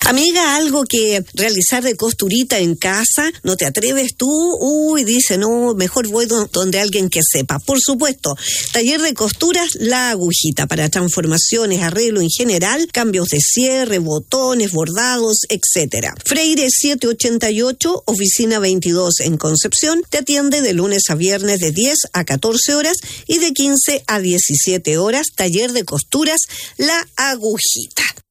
Amiga, algo que realizar de costurita en casa, ¿no te atreves tú? Dice, no, mejor voy donde alguien que sepa. Por supuesto, taller de costuras La Agujita, para transformaciones, arreglo en general, cambios de cierre, botones, bordados, etcétera. Freire 788, oficina 22 en Concepción, te atiende de lunes a viernes de 10 a 14 horas y de 15 a 17 horas, taller de costuras La Agujita.